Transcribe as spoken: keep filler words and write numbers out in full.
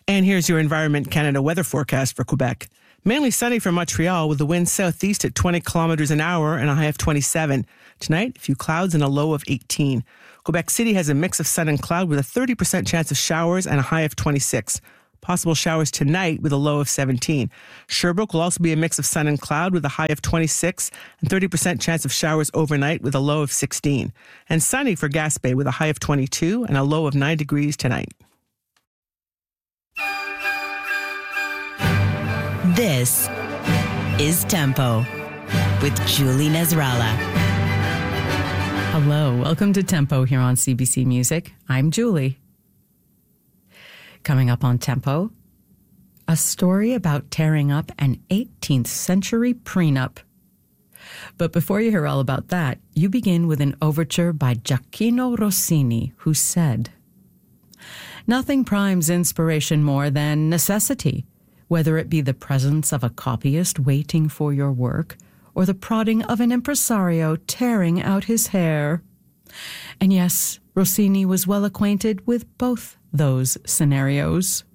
And here's your Environment Canada weather forecast for Quebec. Mainly sunny for Montreal with the wind southeast at twenty kilometers an hour and a high of twenty-seven. Tonight, a few clouds and a low of eighteen. Quebec City has a mix of sun and cloud with a thirty percent chance of showers and a high of twenty-six. Possible showers tonight with a low of seventeen. Sherbrooke will also be a mix of sun and cloud with a high of twenty-six and thirty percent chance of showers overnight with a low of sixteen. And sunny for Gaspé with a high of twenty-two and a low of nine degrees tonight. This is Tempo with Julie Nasrallah. Hello, welcome to Tempo here on C B C Music. I'm Julie. Coming up on Tempo, a story about tearing up an eighteenth century prenup. But before you hear all about that, you begin with an overture by Gioacchino Rossini, who said, "Nothing primes inspiration more than necessity, whether it be the presence of a copyist waiting for your work or the prodding of an impresario tearing out his hair." And yes, Rossini was well acquainted with both those scenarios.